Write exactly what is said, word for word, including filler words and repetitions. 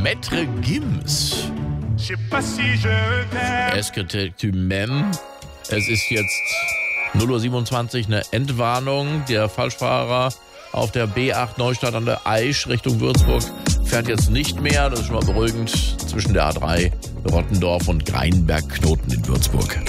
Maître Gims. Est-ce que tu m'aimes? Es ist jetzt null Uhr siebenundzwanzig, eine Endwarnung. Der Falschfahrer auf der B acht Neustadt an der Aisch Richtung Würzburg fährt jetzt nicht mehr. Das ist schon mal beruhigend zwischen der A drei Rottendorf und Greinberg-Knoten in Würzburg.